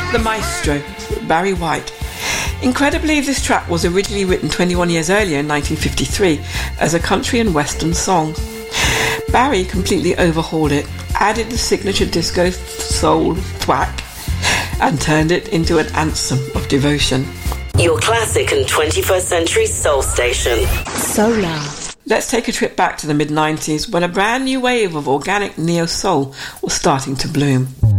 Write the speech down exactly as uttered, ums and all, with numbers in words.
The Maestro, Barry White. Incredibly, this track was originally written twenty-one years earlier in nineteen fifty-three as a country and western song. Barry completely overhauled it, added the signature disco soul thwack, and turned it into an anthem of devotion. Your classic and twenty-first century soul station. Solar. Let's take a trip back to the mid nineties when a brand new wave of organic neo-soul was starting to bloom.